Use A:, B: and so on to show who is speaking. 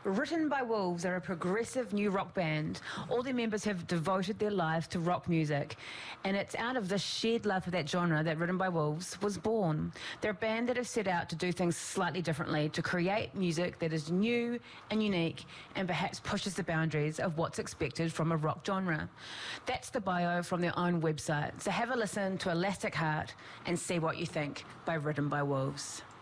A: Written by Wolves are a progressive new rock band. All their members have devoted their lives to rock music, and it's out of this shared love for that genre that Written by Wolves was born. They're a band that have set out to do things slightly differently, to create music that is new and unique and perhaps pushes the boundaries of what's expected from a rock genre. That's the bio from their own website. So have a listen to Elastic Heart and see what you think by Written by Wolves.